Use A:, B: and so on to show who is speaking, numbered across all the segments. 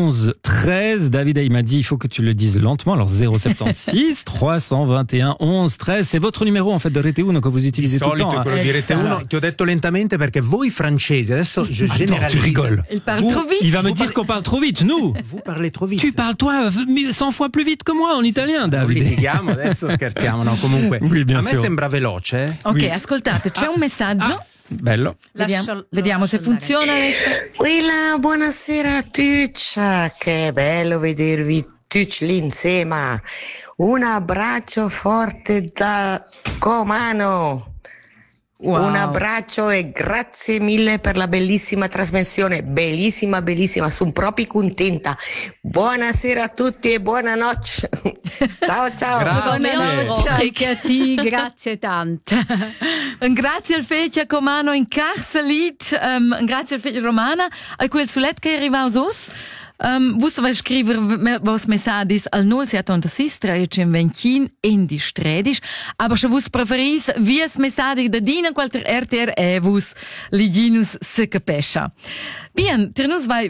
A: 11 13. David, il m'a dit, il faut que tu le dises lentement. Alors 076 321 11 13. C'est votre numéro en fait de Rete Uno que vous utilisez tout le temps.
B: Quello di Rete Uno. Ti ho detto lentamente perché voi francesi, adesso je généralise.
A: Tu rigoles.
C: Il parle trop vite.
A: Il va me dire qu'on parle trop vite, nous.
B: Vous parlez trop vite.
A: Tu parles toi 100 fois plus vite que moi en italien, David.
B: Litighiamo adesso, scherziamo, no? Comunque
A: Oui, bien
B: a me
A: sûr.
B: sembra veloce.
C: Ok,
A: Oui.
C: ascoltate, c'è un messaggio.
A: Bello.
C: Vediamo se funziona adesso.
D: Quella, buonasera Tuccia, che bello vedervi tutti lì insieme. Un abbraccio forte da Comano.
C: Wow.
D: Un abbraccio e grazie mille per la bellissima trasmissione, bellissima, bellissima, sono proprio contenta. Buonasera a tutti e buonanotte. Ciao ciao.
E: Anche a te, grazie tanto.
C: Grazie al fetge Comano in Carcelit, grazie al fetge Romana, a quel sulet che arriva a us. Vostra vai scrivere vos messaggis al 076 320 di stredis, aber se vos preferis vies messaggi da dina qualter RTR vos liginus se capescia. Bien, ternus vai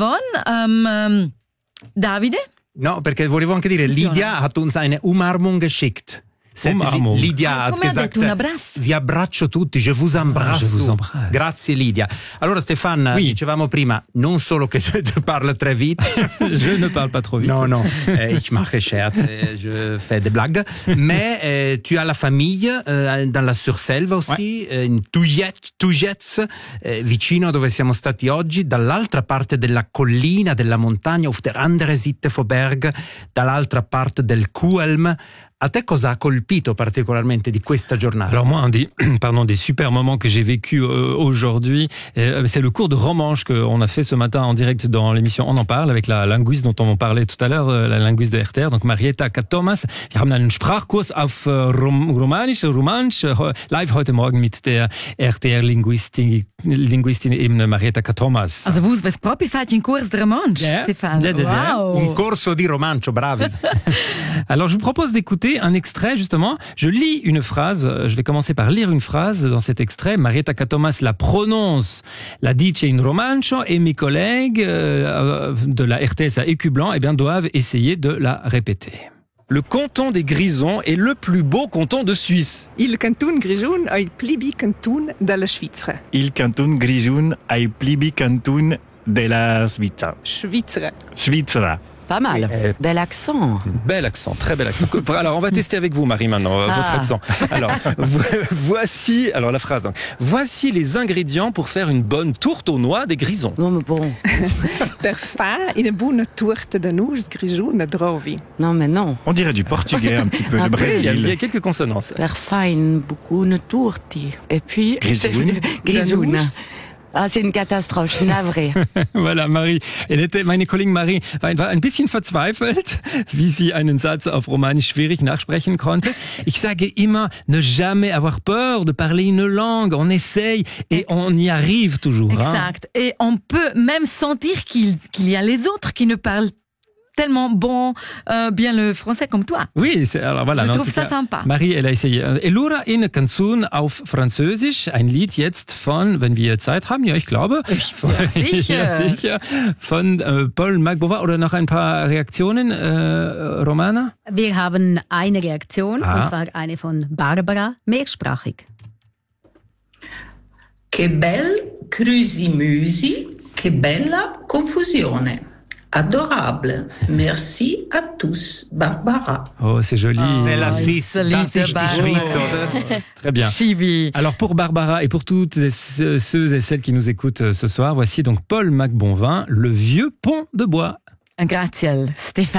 C: vinavon, Davide?
B: No, perché volevo anche dire, Lydia hat uns eine Umarmung geschickt.
A: Umarmung.
B: Lydia hat
C: Come ha
B: gesagt,
C: detto, un abbraccio?
B: vi abbraccio tutti, je vous embrasse.
A: Je vous embrasse.
B: Grazie Lydia. Allora Stéphane,
A: Oui.
B: dicevamo prima, non solo che tu parles très vite.
A: Je ne parle pas trop vite.
B: Non, ich mache Scherz, je fais des blagues. Mais tu as la famille dans la Surselva aussi, in Tujec, vicino dove siamo stati oggi, dall'altra parte della collina, della montagna, auf der andere Seite vom Berg, dall'altra parte del Kuelm. A te cosa ha colpito particolarmente di questa giornata?
A: Alors moi, un des super moments que j'ai vécu aujourd'hui, c'est le cours de romanche qu'on a fait ce matin en direct dans l'émission On en parle avec la linguiste dont on parlait tout à l'heure, la linguiste de RTR, donc Marietta Thomas. Wir haben einen Sprachkurs auf Romanisch, live heute Morgen mit der RTR-Linguistin eben Marietta Thomas.
C: Also vous avez proprio fatto un corso di romanzo, Stéphane. Wow.
B: Un corso di romancio, bravi.
A: Alors je vous propose d'écouter un extrait justement. Je lis une phrase, je vais commencer par lire une phrase dans cet extrait. Marietta Thomas la prononce, la dice in romancio et mes collègues de la RTS à Écublanc doivent essayer de la répéter. Le canton des Grisons est le plus beau canton de Suisse.
F: Il canton Grigion è il plibi canton della Svizzera.
G: Il canton Grigion è il plibi canton della Svizzera. Svizzera.
E: Pas mal. Bel accent.
A: Bel accent, très bel accent. Alors, on va tester avec vous, Marie, maintenant, votre accent. Alors, voici, alors la phrase. Voici les ingrédients pour faire une bonne tourte aux noix des Grisons.
E: Non, mais bon.
F: Per fa une bonne tourte de noix grigione drovi.
E: Non, mais non.
G: On dirait du portugais un petit peu, le
A: Il y
G: Brésil.
A: a quelques consonances.
E: Per fine beaucoup une tourte. Et puis...
G: Grisoune.
E: Grisoune. Ah, c'est une catastrophe, je suis navrée.
A: Voilà, Marie. Meine Kollegin Marie war ein bisschen verzweifelt, wie sie einen Satz auf Romanisch schwierig nachsprechen konnte. Ich sage immer, ne jamais avoir peur de parler une langue. On essaye et on y arrive toujours.
C: Exact. Et on peut même sentir qu'il y a les autres qui ne parlent tellement bien le français comme toi.
A: Oui, alors voilà.
C: Je trouve ça sympa.
A: Marie, elle a essayé. Elura in Canzun auf Französisch, ein Lied jetzt von, wenn wir Zeit haben, ja, ich glaube.
C: Ja, sicher.
A: Ja, sicher. Von Paul Magbova oder noch ein paar Reaktionen, Romana?
H: Wir haben eine Reaktion, und zwar eine von Barbara, mehrsprachig.
I: Che bel crusimüsi, che bella confusione. Adorable. Merci à tous. Barbara.
A: Oh, c'est joli.
B: C'est la Suisse. Das ist die Schweiz, oder?
A: Très bien.
C: Chibi.
A: Alors pour Barbara et pour toutes ceux et celles qui nous écoutent ce soir, voici donc Paul Magbonvin, Le vieux pont de bois.
C: Grazie, Stéphane.